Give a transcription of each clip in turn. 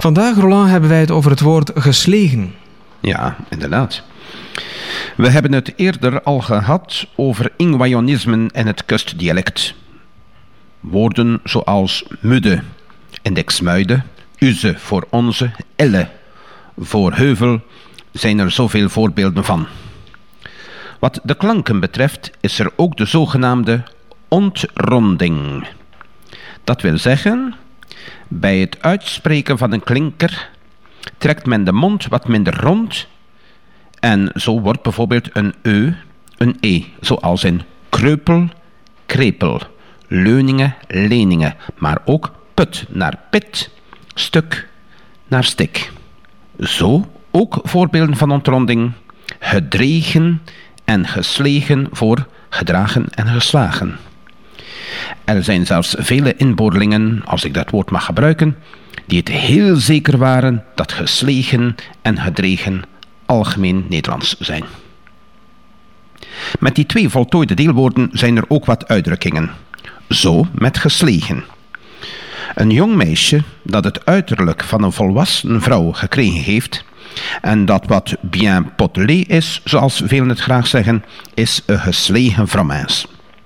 Vandaag, Roland, hebben wij het over het woord geslegen. Ja, inderdaad. We hebben het eerder al gehad over ingwayonismen en het kustdialect. Woorden zoals mudde en deksmuide, uze voor onze, elle voor heuvel, zijn er zoveel voorbeelden van. Wat de klanken betreft is er ook de zogenaamde ontronding. Dat wil zeggen, bij het uitspreken van een klinker trekt men de mond wat minder rond en zo wordt bijvoorbeeld een eu een e, zoals in kreupel, krepel, leuningen, leningen, maar ook put naar pit, stuk naar stik. Zo ook voorbeelden van ontronding, gedregen en geslegen voor gedragen en geslagen. Er zijn zelfs vele inboorlingen, als ik dat woord mag gebruiken, die het heel zeker waren dat geslegen en gedregen algemeen Nederlands zijn. Met die twee voltooide deelwoorden zijn er ook wat uitdrukkingen. Zo met geslegen. Een jong meisje dat het uiterlijk van een volwassen vrouw gekregen heeft en dat wat bien potelé is, zoals velen het graag zeggen, is een geslegen fromage.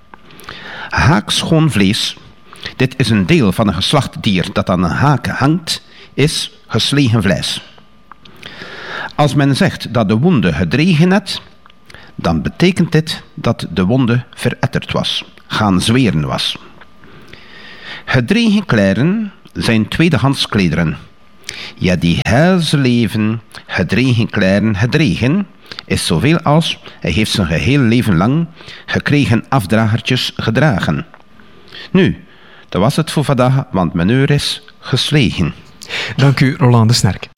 Haakschoon vlees, dit is een deel van een geslachtdier dat aan een haak hangt, is geslegen vlees. Als men zegt dat de wonde gedregen had, dan betekent dit dat de wonde veretterd was, gaan zweren was. Gedregen kleren zijn tweedehands klederen. Ja, die hele leven gedregen kleren gedregen is zoveel als hij heeft zijn geheel leven lang gekregen afdragertjes gedragen. Nu, dat was het voor vandaag, want mijn uur is geslegen. Dank u, Roland de Snerk.